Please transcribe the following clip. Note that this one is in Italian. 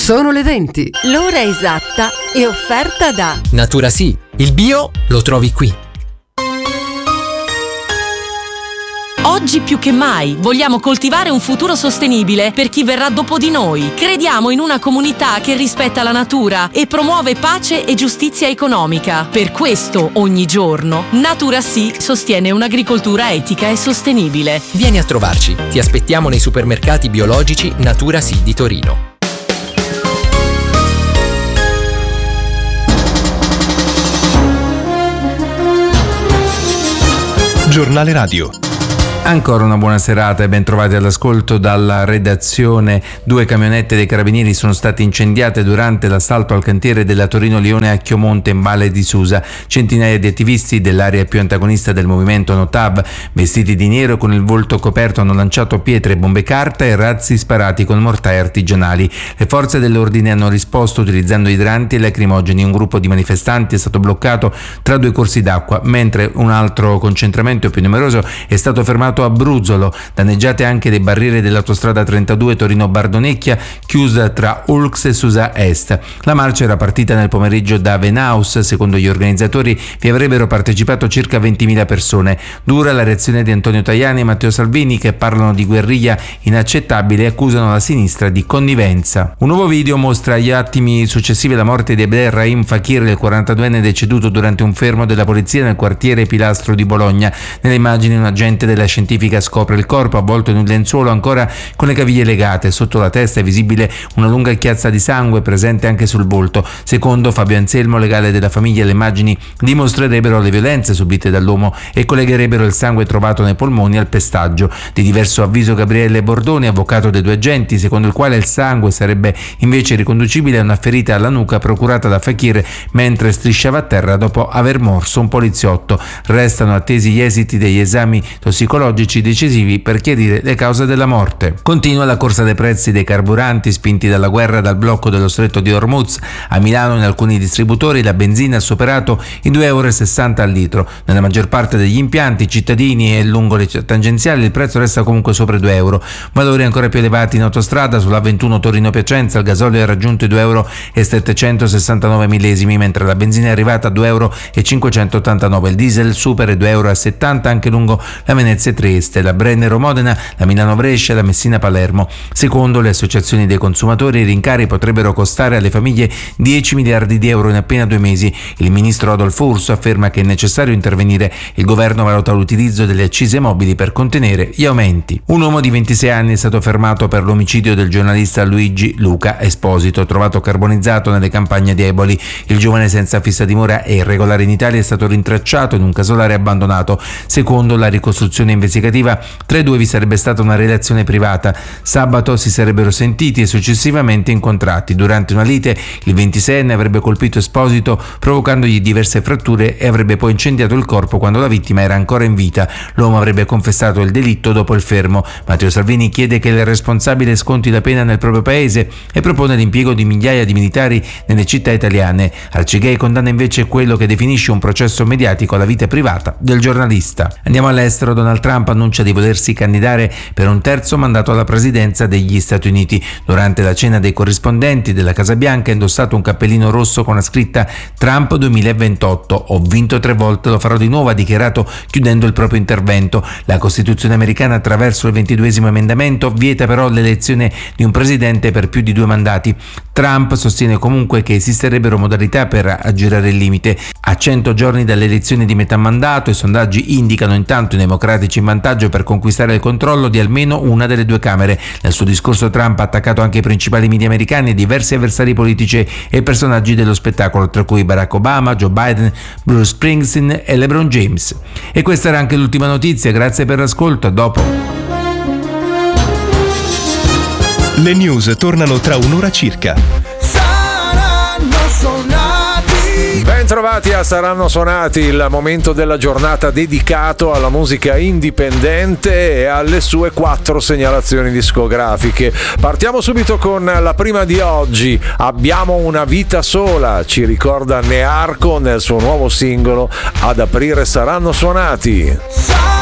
Sono le 20. L'ora esatta è offerta da Natura Sì, il bio lo trovi qui. Oggi più che mai vogliamo coltivare un futuro sostenibile per chi verrà dopo di noi. Crediamo in una comunità che rispetta la natura e promuove pace e giustizia economica. Per questo, ogni giorno, Natura Sì sostiene un'agricoltura etica e sostenibile. Vieni a trovarci. Ti aspettiamo nei supermercati biologici Natura Sì di Torino. Giornale Radio. Ancora una buona serata e ben trovati all'ascolto dalla redazione. 2 camionette dei carabinieri sono state incendiate durante l'assalto al cantiere della Torino-Lione a Chiomonte in Valle di Susa. Centinaia di attivisti dell'area più antagonista del movimento Notab, vestiti di nero con il volto coperto, hanno lanciato pietre, bombe carta e razzi sparati con mortai artigianali. Le forze dell'ordine hanno risposto utilizzando idranti e lacrimogeni. Un gruppo di manifestanti è stato bloccato tra 2 corsi d'acqua, mentre un altro concentramento più numeroso è stato fermato a Bruzzolo. Danneggiate anche le barriere dell'autostrada 32 Torino-Bardonecchia, chiusa tra Ulx e Susa Est. La marcia era partita nel pomeriggio da Venaus. Secondo gli organizzatori vi avrebbero partecipato circa 20.000 persone. Dura la reazione di Antonio Tajani e Matteo Salvini, che parlano di guerriglia inaccettabile e accusano la sinistra di connivenza. Un nuovo video mostra gli attimi successivi alla morte di Abdelrahim Fakir, il 42enne deceduto durante un fermo della polizia nel quartiere Pilastro di Bologna. Nelle immagini un agente della scientifica scopre il corpo avvolto in un lenzuolo ancora con le caviglie legate. Sotto la testa è visibile una lunga chiazza di sangue presente anche sul volto. Secondo Fabio Anselmo, legale della famiglia, le immagini dimostrerebbero le violenze subite dall'uomo e collegherebbero il sangue trovato nei polmoni al pestaggio. Di diverso avviso Gabriele Bordoni, avvocato dei 2 agenti, secondo il quale il sangue sarebbe invece riconducibile a una ferita alla nuca procurata da Fakir mentre strisciava a terra dopo aver morso un poliziotto. Restano attesi gli esiti degli esami tossicologici decisivi per chiarire le cause della morte. Continua la corsa dei prezzi dei carburanti spinti dalla guerra dal blocco dello stretto di Hormuz. A Milano in alcuni distributori la benzina ha superato i 2,60 € al litro. Nella maggior parte degli impianti cittadini e lungo le tangenziali il prezzo resta comunque sopra i 2 €. Valori ancora più elevati in autostrada. Sulla 21 Torino-Piacenza il gasolio ha raggiunto i 2,769 €, mentre la benzina è arrivata a 2,589 €. Il diesel supera i 2,70 € anche lungo la Venezia Trieste, la Brennero Modena, la Milano Brescia e la Messina Palermo. Secondo le associazioni dei consumatori i rincari potrebbero costare alle famiglie 10 miliardi di euro in appena 2 mesi. Il ministro Adolfo Urso afferma che è necessario intervenire. Il governo valuta l'utilizzo delle accise mobili per contenere gli aumenti. Un uomo di 26 anni è stato fermato per l'omicidio del giornalista Luigi Luca Esposito, trovato carbonizzato nelle campagne di Eboli. Il giovane senza fissa dimora e irregolare in Italia è stato rintracciato in un casolare abbandonato. Secondo la ricostruzione investigativa, tra i 2 vi sarebbe stata una relazione privata. Sabato si sarebbero sentiti e successivamente incontrati. Durante una lite il 26enne avrebbe colpito Esposito provocandogli diverse fratture e avrebbe poi incendiato il corpo quando la vittima era ancora in vita. L'uomo avrebbe confessato il delitto dopo il fermo. Matteo Salvini chiede che il responsabile sconti la pena nel proprio paese e propone l'impiego di migliaia di militari nelle città italiane. Arcigay condanna invece quello che definisce un processo mediatico alla vita privata del giornalista. Andiamo all'estero. Donald Trump annuncia di volersi candidare per un 3° mandato alla presidenza degli Stati Uniti. Durante la cena dei corrispondenti della Casa Bianca ha indossato un cappellino rosso con la scritta Trump 2028. Ho vinto 3 volte, lo farò di nuovo, ha dichiarato chiudendo il proprio intervento. La Costituzione americana, attraverso il 22° emendamento, vieta però l'elezione di un presidente per più di 2 mandati. Trump sostiene comunque che esisterebbero modalità per aggirare il limite. A 100 giorni dalle elezioni di metà mandato, i sondaggi indicano intanto i democratici in vantaggio per conquistare il controllo di almeno una delle 2 camere. Nel suo discorso Trump ha attaccato anche i principali media americani e diversi avversari politici e personaggi dello spettacolo, tra cui Barack Obama, Joe Biden, Bruce Springsteen e LeBron James. E questa era anche l'ultima notizia. Grazie per l'ascolto, a dopo. Le news tornano tra un'ora circa. Bentrovati a Saranno Suonati, il momento della giornata dedicato alla musica indipendente e alle sue 4 segnalazioni discografiche. Partiamo subito con la prima di oggi. Abbiamo una vita sola, ci ricorda Nearco nel suo nuovo singolo. Ad aprire Saranno Suonati.